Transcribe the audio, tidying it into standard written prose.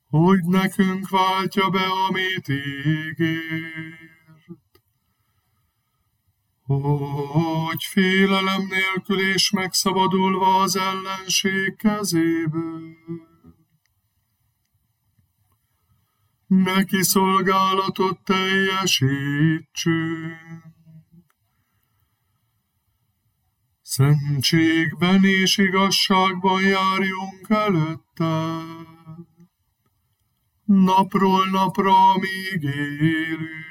hogy nekünk váltja be, amit ígért, hogy félelem nélkül és megszabadulva az ellenség kezéből neki szolgálatot teljesítsünk. Szentségben és igazságban járjunk előtte, napról napra, amíg élünk.